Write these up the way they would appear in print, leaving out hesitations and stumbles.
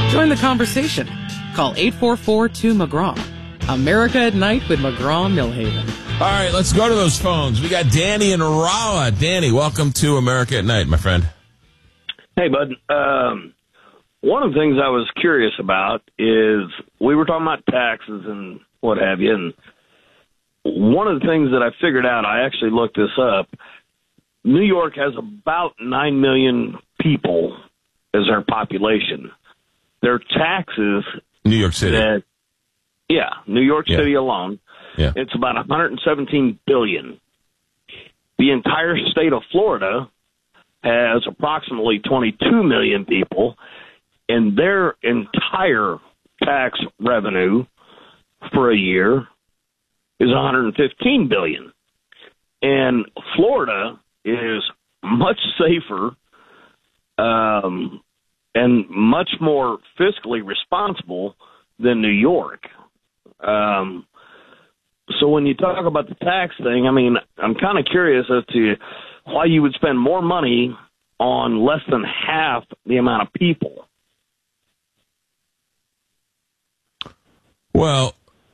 Join the conversation. Call 844-2-McGraw. America at Night with McGraw-Millhaven. All right, let's go to those phones. We got Danny in Rolla. Danny, welcome to America at Night, my friend. Hey, bud. One of the things I was curious about is we were talking about taxes and what have you, and one of the things that I figured out, I actually looked this up, New York has about 9 million people as their population. Their taxes... New York City. New York City alone. Yeah. It's about $117 billion. The entire state of Florida has approximately 22 million people, and their entire tax revenue for a year is $115 billion. And Florida is much safer and much more fiscally responsible than New York. So when you talk about the tax thing, I mean, I'm kind of curious as to why you would spend more money on less than half the amount of people. Well,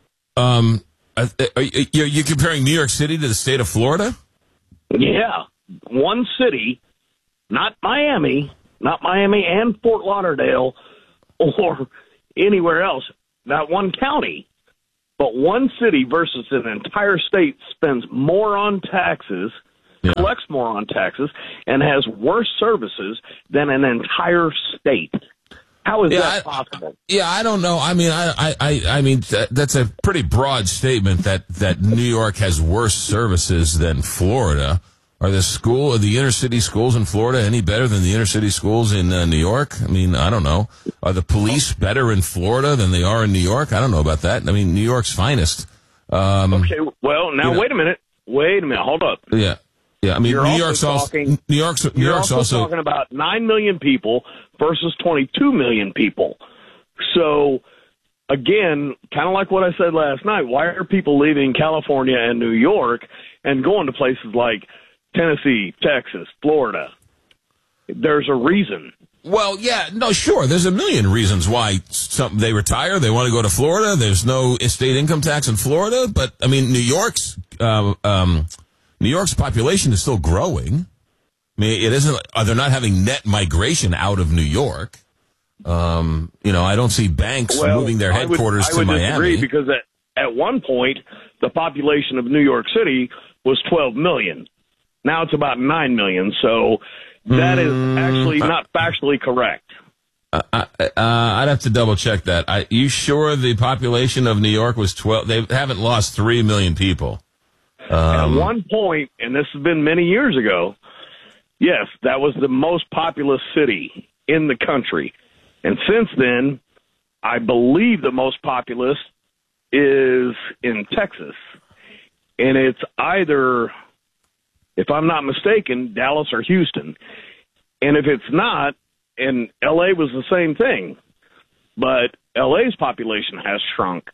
you're comparing New York City to the state of Florida? Yeah. One city, not Miami and Fort Lauderdale or anywhere else, not one county, but one city versus an entire state spends more on taxes, collects more on taxes, and has worse services than an entire state. How is that possible? I don't know. I mean, I mean, that's a pretty broad statement that New York has worse services than Florida. Are the inner city schools in Florida any better than the inner city schools in New York? I mean, I don't know. Are the police better in Florida than they are in New York? I don't know about that. I mean, New York's finest. Okay. Well, now wait a minute. Hold up. Yeah. I mean, New York's also talking about 9 million people versus 22 million people. So, again, kind of like what I said last night, why are people leaving California and New York and going to places like Tennessee, Texas, Florida? There's a reason. Well, yeah, no, sure. There's a million reasons why they retire. They want to go to Florida. There's no state income tax in Florida. But, I mean, New York's population is still growing. I mean, it isn't. They're not having net migration out of New York. I don't see banks moving their headquarters to Miami. I would disagree because at one point the population of New York City was 12 million. Now it's about 9 million. So that is actually not factually correct. I'd have to double check that. You sure the population of New York was 12? They haven't lost 3 million people. At one point, and this has been many years ago, yes, that was the most populous city in the country. And since then, I believe the most populous is in Texas. And it's either, if I'm not mistaken, Dallas or Houston. And if it's not, and L.A. was the same thing, but L.A.'s population has shrunk.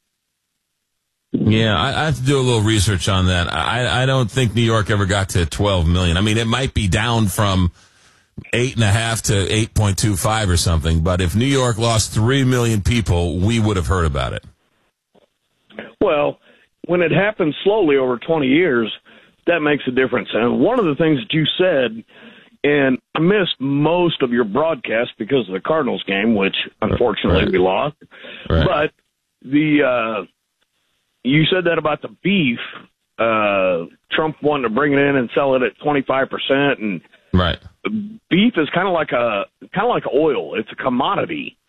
Yeah, I have to do a little research on that. I don't think New York ever got to 12 million. I mean, it might be down from 8.5 to 8.25 or something, but if New York lost 3 million people, we would have heard about it. Well, when it happens slowly over 20 years, that makes a difference. And one of the things that you said, and I missed most of your broadcast because of the Cardinals game, which unfortunately we lost, but you said that about the beef, Trump wanting to bring it in and sell it at 25%, and beef is kind of like oil. It's a commodity.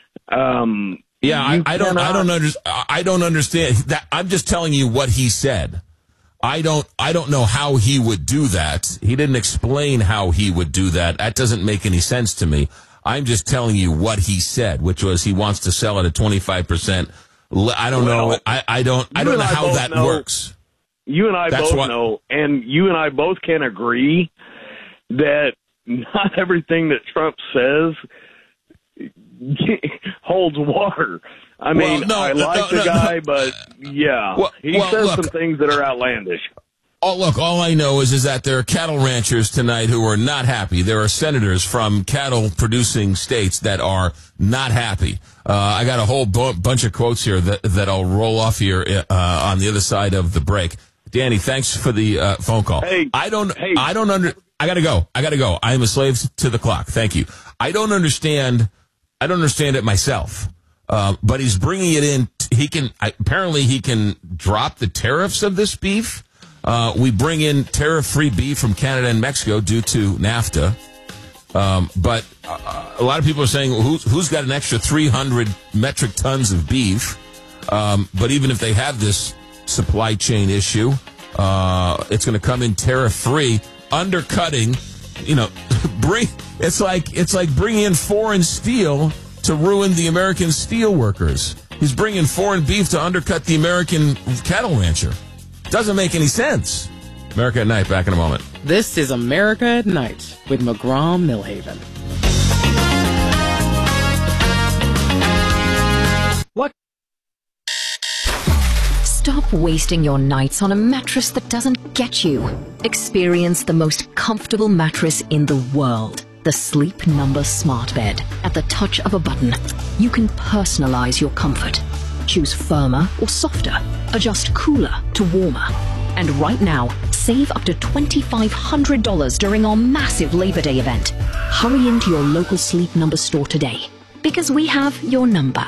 I don't understand that. I'm just telling you what he said. I don't know how he would do that. He didn't explain how he would do that. That doesn't make any sense to me. I'm just telling you what he said, which was he wants to sell it at 25%. I don't know. I don't know how that works. You and I both know, and you and I both can agree that not everything that Trump says holds water. I mean, I like the guy, but yeah, he says some things that are outlandish. Oh, look, all I know is that there are cattle ranchers tonight who are not happy. There are senators from cattle-producing states that are not happy. I got a whole bunch of quotes here that I'll roll off here on the other side of the break. Danny, thanks for the phone call. Hey, I gotta go. I am a slave to the clock. Thank you. I don't understand it myself. But he's bringing it in. Apparently he can drop the tariffs of this beef. We bring in tariff-free beef from Canada and Mexico due to NAFTA. But a lot of people are saying, who's got an extra 300 metric tons of beef? But even if they have this supply chain issue, it's going to come in tariff-free, undercutting, it's like bringing in foreign steel to ruin the American steel workers. He's bringing foreign beef to undercut the American cattle rancher. Doesn't make any sense. America at Night, back in a moment. This is America at Night with McGraw-Millhaven. What? Stop wasting your nights on a mattress that doesn't get you. Experience the most comfortable mattress in the world. The Sleep Number Smart Bed. At the touch of a button, you can personalize your comfort. Choose firmer or softer. Adjust cooler to warmer. And right now, save up to $2,500 during our massive Labor Day event. Hurry into your local Sleep Number store today, because we have your number.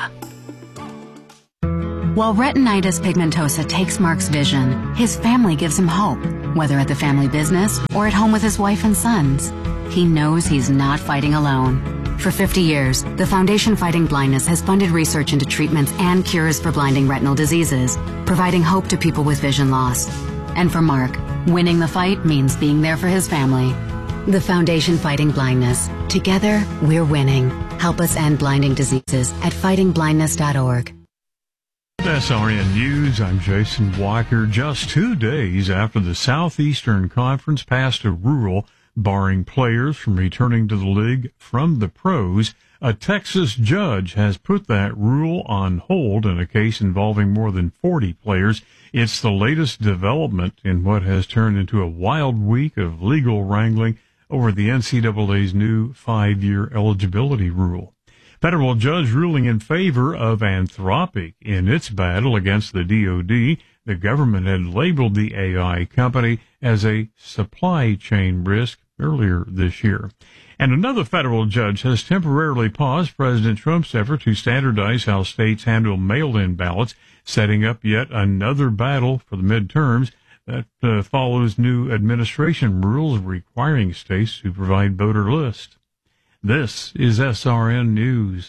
While retinitis pigmentosa takes Mark's vision, his family gives him hope, whether at the family business or at home with his wife and sons. He knows he's not fighting alone. For 50 years, the Foundation Fighting Blindness has funded research into treatments and cures for blinding retinal diseases, providing hope to people with vision loss. And for Mark, winning the fight means being there for his family. The Foundation Fighting Blindness. Together, we're winning. Help us end blinding diseases at fightingblindness.org. SRN News, I'm Jason Walker. Just 2 days after the Southeastern Conference passed a rule barring players from returning to the league from the pros, a Texas judge has put that rule on hold in a case involving more than 40 players. It's the latest development in what has turned into a wild week of legal wrangling over the NCAA's new 5-year eligibility rule. Federal judge ruling in favor of Anthropic in its battle against the DoD. The government had labeled the AI company as a supply chain risk earlier this year. And another federal judge has temporarily paused President Trump's effort to standardize how states handle mail-in ballots, setting up yet another battle for the midterms that follows new administration rules requiring states to provide voter lists. This is SRN News.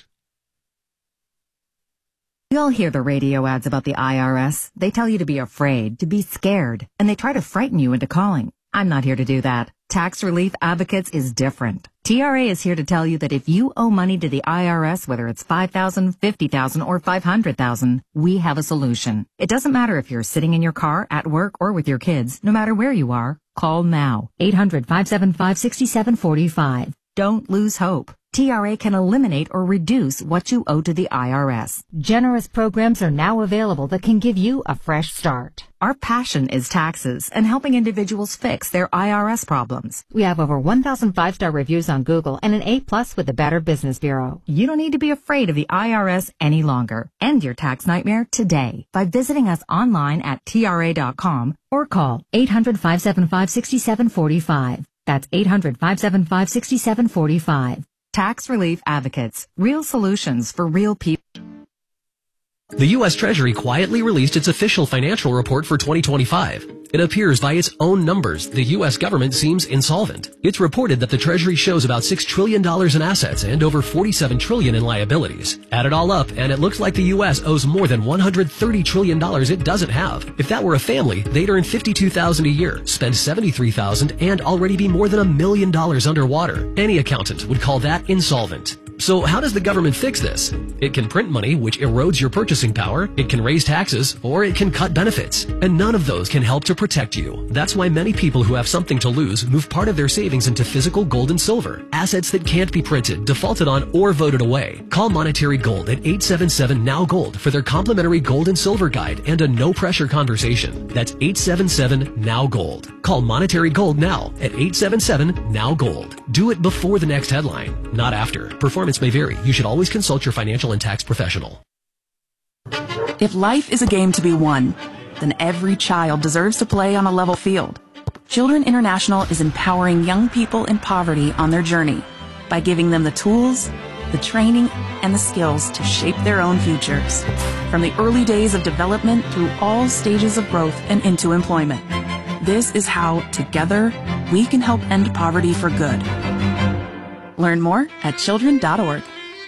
We all hear the radio ads about the IRS. They tell you to be afraid, to be scared, and they try to frighten you into calling. I'm not here to do that. Tax Relief Advocates is different. TRA is here to tell you that if you owe money to the IRS, whether it's $5,000, $50,000, or $500,000, we have a solution. It doesn't matter if you're sitting in your car, at work, or with your kids. No matter where you are, call now. 800-575-6745. Don't lose hope. TRA can eliminate or reduce what you owe to the IRS. Generous programs are now available that can give you a fresh start. Our passion is taxes and helping individuals fix their IRS problems. We have over 1,000 5-star reviews on Google and an A+ with the Better Business Bureau. You don't need to be afraid of the IRS any longer. End your tax nightmare today by visiting us online at TRA.com or call 800-575-6745. That's 800-575-6745. Tax Relief Advocates. Real solutions for real people. The U.S. Treasury quietly released its official financial report for 2025. It appears by its own numbers, the U.S. government seems insolvent. It's reported that the Treasury shows about $6 trillion in assets and over $47 trillion in liabilities. Add it all up, and it looks like the U.S. owes more than $130 trillion it doesn't have. If that were a family, they'd earn $52,000 a year, spend $73,000, and already be more than $1 million underwater. Any accountant would call that insolvent. So how does the government fix this? It can print money, which erodes your purchasing power, it can raise taxes, or it can cut benefits. And none of those can help to protect you. That's why many people who have something to lose move part of their savings into physical gold and silver, assets that can't be printed, defaulted on, or voted away. Call Monetary Gold at 877-NOW-GOLD for their complimentary gold and silver guide and a no-pressure conversation. That's 877-NOW-GOLD. Call Monetary Gold now at 877-NOW-GOLD. Do it before the next headline, not after. Performance may vary. You should always consult your financial and tax professional. If life is a game to be won, then every child deserves to play on a level field. Children International is empowering young people in poverty on their journey by giving them the tools, the training, and the skills to shape their own futures. From the early days of development through all stages of growth and into employment. This is how, together, we can help end poverty for good. Learn more at children.org.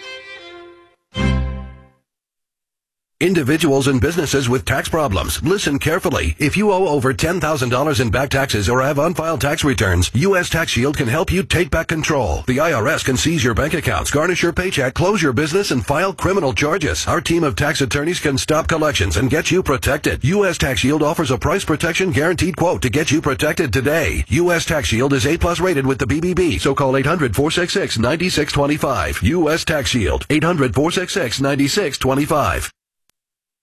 Individuals and businesses with tax problems, listen carefully. If you owe over $10,000 in back taxes or have unfiled tax returns, U.S. Tax Shield can help you take back control. The IRS can seize your bank accounts, garnish your paycheck, close your business, and file criminal charges. Our team of tax attorneys can stop collections and get you protected. U.S. Tax Shield offers a price protection guaranteed quote to get you protected today. U.S. Tax Shield is A+ rated with the BBB, so call 800-466-9625. U.S. Tax Shield, 800-466-9625.